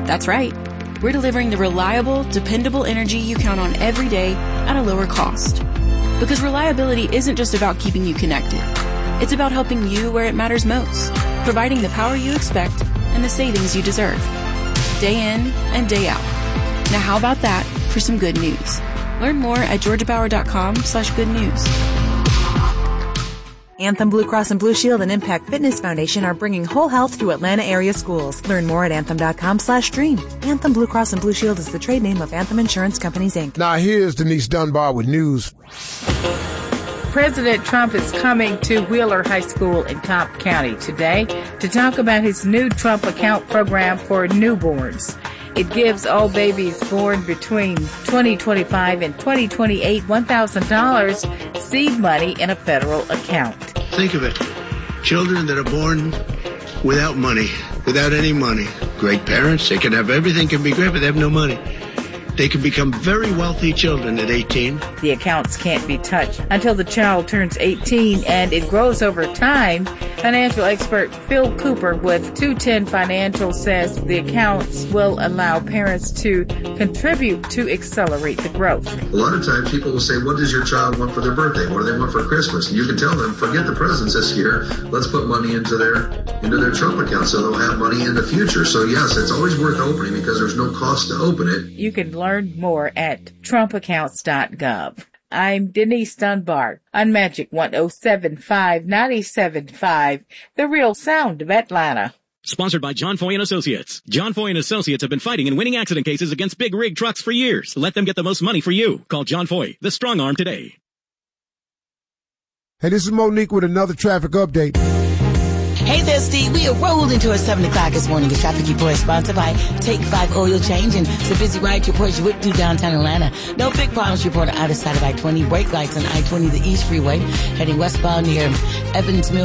That's right. We're delivering the reliable, dependable energy you count on every day at a lower cost. Because reliability isn't just about keeping you connected. It's about helping you where it matters most, providing the power you expect and the savings you deserve. Day in and day out. Now how about that for some good news? Learn more at georgiapower.com/good news. Anthem Blue Cross and Blue Shield and Impact Fitness Foundation are bringing whole health to Atlanta area schools. Learn more at anthem.com/dream. Anthem Blue Cross and Blue Shield is the trade name of Anthem Insurance Companies, Inc. Now here's Denise Dunbar with news. President Trump is coming to Wheeler High School in Cobb County today to talk about his new Trump account program for newborns. It gives all babies born between 2025 and 2028 $1,000 seed money in a federal account. Think of it. Children that are born without money, without any money. Great parents, they can have everything, can be great, but they have no money. They can become very wealthy children at 18. The accounts can't be touched until the child turns 18, and it grows over time. Financial expert Phil Cooper with 210 Financial says the accounts will allow parents to contribute to accelerate the growth. A lot of times people will say, what does your child want for their birthday? What do they want for Christmas? And you can tell them, forget the presents this year. Let's put money into their Trump account so they'll have money in the future. So yes, it's always worth opening because there's no cost to open it. You can learn more at trumpaccounts.gov. I'm Denise Dunbar on Magic 107.5 97.5, the real sound of Atlanta. Sponsored by John Foy & Associates. John Foy & Associates have been fighting and winning accident cases against big rig trucks for years. Let them get the most money for you. Call John Foy, the strong arm, today. Hey, this is Monique with another traffic update. Hey there, Steve. We are rolled into a 7 o'clock this morning. It's Traffic Report sponsored by Take 5 Oil Change and it's a busy ride to Porsche whip through downtown Atlanta. No big problems reported either side of I-20. Brake lights on I-20, the East Freeway, heading westbound near Evans Mill